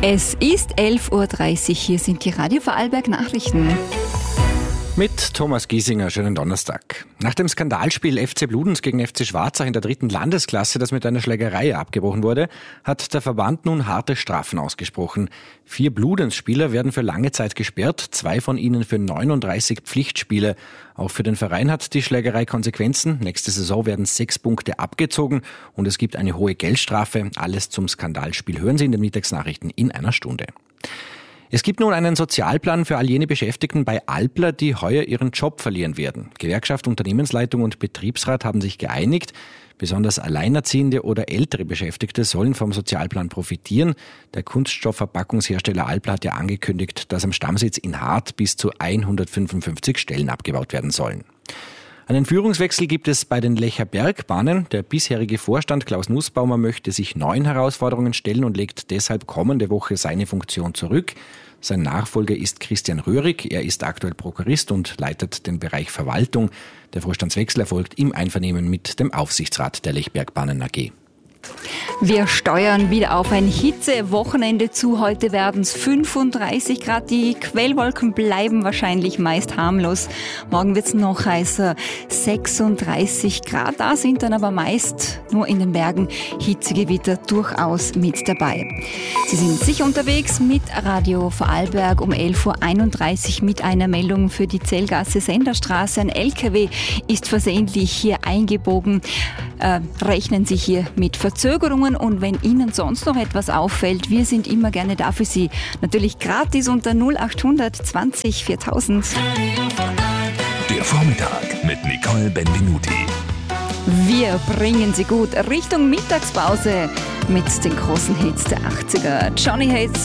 Es ist 11.30 Uhr, hier sind die Radio Vorarlberg Nachrichten. Mit Thomas Giesinger, schönen Donnerstag. Nach dem Skandalspiel FC Bludenz gegen FC Schwarzach in der 3. Landesklasse, das mit einer Schlägerei abgebrochen wurde, hat der Verband nun harte Strafen ausgesprochen. 4 Bludenz-Spieler werden für lange Zeit gesperrt, 2 von ihnen für 39 Pflichtspiele. Auch für den Verein hat die Schlägerei Konsequenzen. Nächste Saison werden 6 Punkte abgezogen und es gibt eine hohe Geldstrafe. Alles zum Skandalspiel hören Sie in den Mittagsnachrichten in einer Stunde. Es gibt nun einen Sozialplan für all jene Beschäftigten bei Alpla, die heuer ihren Job verlieren werden. Gewerkschaft, Unternehmensleitung und Betriebsrat haben sich geeinigt. Besonders alleinerziehende oder ältere Beschäftigte sollen vom Sozialplan profitieren. Der Kunststoffverpackungshersteller Alpla hat ja angekündigt, dass am Stammsitz in Hart bis zu 155 Stellen abgebaut werden sollen. Einen Führungswechsel gibt es bei den Lecher Bergbahnen. Der bisherige Vorstand Klaus Nussbaumer möchte sich neuen Herausforderungen stellen und legt deshalb kommende Woche seine Funktion zurück. Sein Nachfolger ist Christian Röhrig. Er ist aktuell Prokurist und leitet den Bereich Verwaltung. Der Vorstandswechsel erfolgt im Einvernehmen mit dem Aufsichtsrat der Lechbergbahnen AG. Wir steuern wieder auf ein Hitzewochenende zu. Heute werden es 35 Grad. Die Quellwolken bleiben wahrscheinlich meist harmlos. Morgen wird es noch heißer, 36 Grad. Da sind dann aber meist nur in den Bergen Hitzegewitter durchaus mit dabei. Sie sind sicher unterwegs mit Radio Vorarlberg um 11.31 Uhr mit einer Meldung für die Zellgasse Senderstraße. Ein LKW ist versehentlich hier eingebogen. Rechnen Sie hier mit Verzögerungen und wenn Ihnen sonst noch etwas auffällt, wir sind immer gerne da für Sie. Natürlich gratis unter 0800 20 4000. Der Vormittag mit Nicole Benvenuti. Wir bringen Sie gut Richtung Mittagspause mit den großen Hits der 80er. Johnny Hates